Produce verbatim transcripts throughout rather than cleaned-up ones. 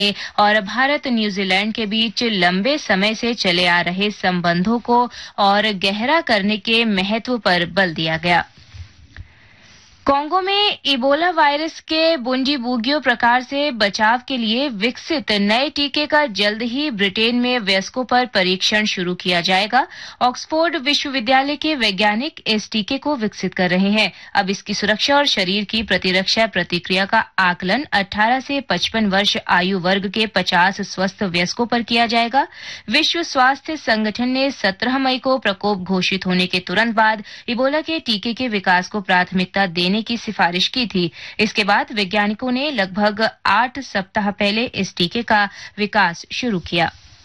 और भारत न्यूजीलैंड के बीच लंबे समय से चले आ रहे संबंधों को और गहरा करने के महत्व पर बल दिया गया। कोंगो में इबोला वायरस के बुंडीबुगियो प्रकार से बचाव के लिए विकसित नए टीके का जल्द ही ब्रिटेन में वयस्कों पर परीक्षण शुरू किया जाएगा। ऑक्सफोर्ड विश्वविद्यालय के वैज्ञानिक इस टीके को विकसित कर रहे हैं। अब इसकी सुरक्षा और शरीर की प्रतिरक्षा प्रतिक्रिया का आकलन अठारह से पचपन वर्ष आयु वर्ग के पचास स्वस्थ वयस्कों पर किया जाएगा। विश्व स्वास्थ्य संगठन ने सत्रह मई को प्रकोप घोषित होने के तुरंत बाद इबोला के टीके के विकास को प्राथमिकता देने की सिफारिश की थी। इसके बाद वैज्ञानिकों ने लगभग आठ सप्ताह पहले इस टीके का विकास शुरू किया।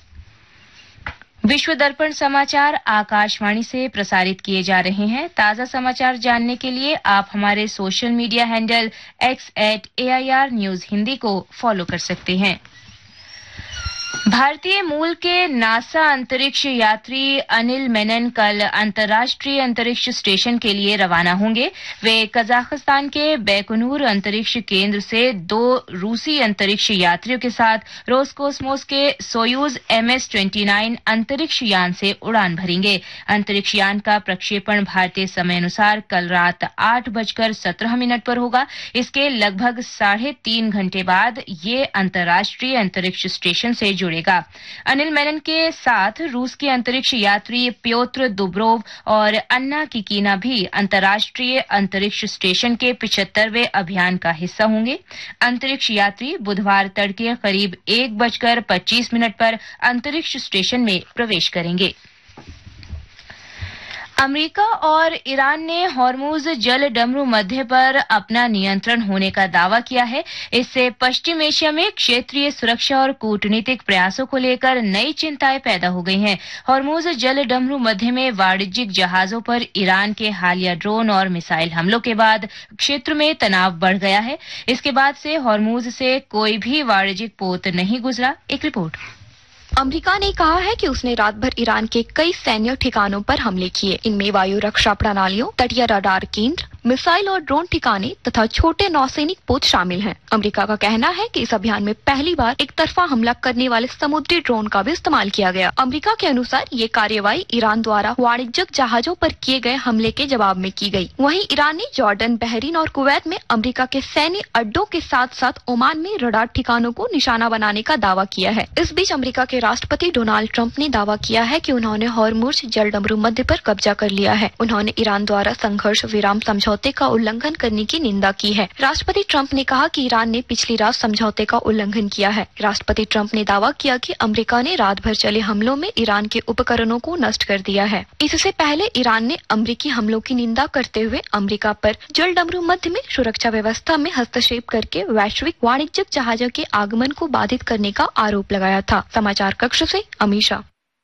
विश्व दर्पण समाचार आकाशवाणी से प्रसारित किए जा रहे हैं। ताजा समाचार जानने के लिए आप हमारे social media handle x eight A I R news Hindi को फॉलो कर सकते हैं। भारतीय मूल के नासा अंतरिक्ष यात्री अनिल मेनन कल अंतर्राष्ट्रीय अंतरिक्ष स्टेशन के लिए रवाना होंगे। वे कजाकिस्तान के बैकोनूर अंतरिक्ष केंद्र से दो रूसी अंतरिक्ष यात्रियों के साथ रोसकोसमोस के सोयूज एम एस उनतीस अंतरिक्ष यान से उड़ान भरेंगे। अंतरिक्ष यान का प्रक्षेपण भारतीय समय अनुसार कल रात आठ बजकर सत्रह मिनट पर होगा। इसके लगभग साढ़े तीन घंटे बाद ये अंतर्राष्ट्रीय अंतरिक्ष स्टेशन से जुड़ेगा। अनिल मेनन के साथ रूस के अंतरिक्ष यात्री प्योत्र दुब्रोव और अन्ना किकीना भी अंतर्राष्ट्रीय अंतरिक्ष स्टेशन के पिछहत्तरवें अभियान का हिस्सा होंगे। अंतरिक्ष यात्री बुधवार तड़के करीब एक बजकर पच्चीस मिनट पर अंतरिक्ष स्टेशन में प्रवेश करेंगे। अमेरिका और ईरान ने हॉर्मुज जल डमरू मध्य पर अपना नियंत्रण होने का दावा किया है। इससे पश्चिम एशिया में क्षेत्रीय सुरक्षा और कूटनीतिक प्रयासों को लेकर नई चिंताएं पैदा हो गई हैं। हॉर्मुज जल डमरू मध्य में वाणिज्यिक जहाजों पर ईरान के हालिया ड्रोन और मिसाइल हमलों के बाद क्षेत्र में तनाव बढ़ गया है। इसके बाद से हॉर्मुज से कोई भी वाणिज्यिक पोत नहीं गुजरा। एक रिपोर्ट। अमेरिका ने कहा है कि उसने रात भर ईरान के कई सैन्य ठिकानों पर हमले किए। इनमें वायु रक्षा प्रणालियों, तटीय रडार केंद्र, मिसाइल और ड्रोन ठिकाने तथा छोटे नौसैनिक पोत शामिल हैं। अमेरिका का कहना है कि इस अभियान में पहली बार एक तरफा हमला करने वाले समुद्री ड्रोन का भी इस्तेमाल किया गया। अमेरिका के अनुसार ये कार्यवाही ईरान द्वारा वाणिज्यिक जहाजों पर किए गए हमले के जवाब में की गई। वहीं ईरान ने जॉर्डन, बहरीन और कुवैत में अमेरिका के सैन्य अड्डों के साथ साथ ओमान में रडार ठिकानों को निशाना बनाने का दावा किया है। इस बीच अमेरिका के राष्ट्रपति डोनाल्ड ट्रंप ने दावा किया है कि उन्होंने हॉर्मुज जल डमरू मध्य पर कब्जा कर लिया है। उन्होंने ईरान द्वारा संघर्ष विराम समझौते का उल्लंघन करने की निंदा की है। राष्ट्रपति ट्रंप ने कहा कि ईरान ने पिछली रात समझौते का उल्लंघन किया है। राष्ट्रपति ट्रंप ने दावा किया कि अमेरिका ने रात भर चले हमलों में ईरान के उपकरणों को नष्ट कर दिया है। इससे पहले ईरान ने अमेरिकी हमलों की निंदा करते हुए अमेरिका पर जल डमरू मध्य में सुरक्षा व्यवस्था में हस्तक्षेप करके वैश्विक वाणिज्यिक जहाजों के आगमन को बाधित करने का आरोप लगाया था। समाचार कक्ष से अमीशा।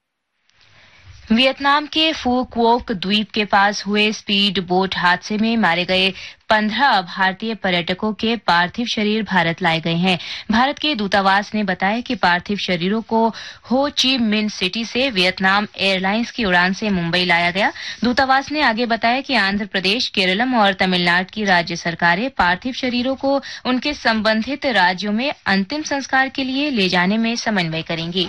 वियतनाम के फू क्वोक द्वीप के पास हुए स्पीड बोट हादसे में मारे गए पंद्रह भारतीय पर्यटकों के पार्थिव शरीर भारत लाए गए हैं। भारत के दूतावास ने बताया कि पार्थिव शरीरों को हो ची मिन सिटी से वियतनाम एयरलाइंस की उड़ान से मुंबई लाया गया। दूतावास ने आगे बताया कि आंध्र प्रदेश, केरलम और तमिलनाडु की राज्य सरकारें पार्थिव शरीरों को उनके संबंधित राज्यों में अंतिम संस्कार के लिए ले जाने में समन्वय करेंगी।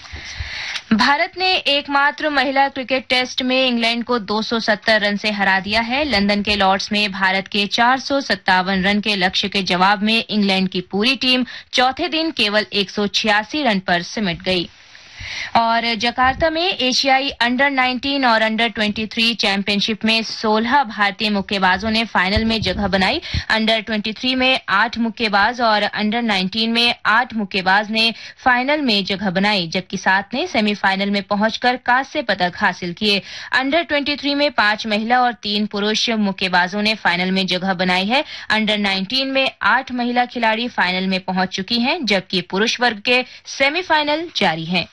भारत ने एकमात्र महिला क्रिकेट टेस्ट में इंग्लैंड को दो सौ सत्तर रन से हरा दिया है। लंदन के लॉर्ड्स में भारत के चार सौ सत्तावन रन के लक्ष्य के जवाब में इंग्लैंड की पूरी टीम चौथे दिन केवल एक सौ छियासी रन पर सिमट गई। और जकार्ता में एशियाई अंडर उन्नीस और अंडर तेईस चैंपियनशिप में सोलह भारतीय मुक्केबाजों ने फाइनल में जगह बनाई। अंडर तेईस में आठ मुक्केबाज और अंडर उन्नीस में आठ मुक्केबाज ने फाइनल में जगह बनाई, जबकि सात ने सेमीफाइनल में पहुंचकर कांस्य पदक हासिल किए। अंडर तेईस में पांच महिला और तीन पुरुष मुक्केबाजों ने फाइनल में जगह बनाई है। अंडर उन्नीस में आठ महिला खिलाड़ी फाइनल में पहुंच चुकी हैं, जबकि पुरुष वर्ग के सेमीफाइनल जारी हैं।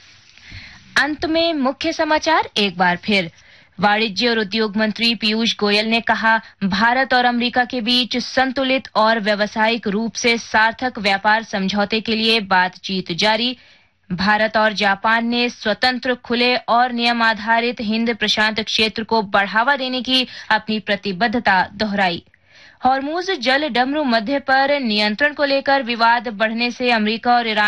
अंत में मुख्य समाचार एक बार फिर। वाणिज्य और उद्योग मंत्री पीयूष गोयल ने कहा, भारत और अमेरिका के बीच संतुलित और व्यावसायिक रूप से सार्थक व्यापार समझौते के लिए बातचीत जारी। भारत और जापान ने स्वतंत्र, खुले और नियम आधारित हिंद प्रशांत क्षेत्र को बढ़ावा देने की अपनी प्रतिबद्धता दोहराई। हॉर्मुज जल डमरू मध्य पर नियंत्रण को लेकर विवाद बढ़ने से अमेरिका और ईरान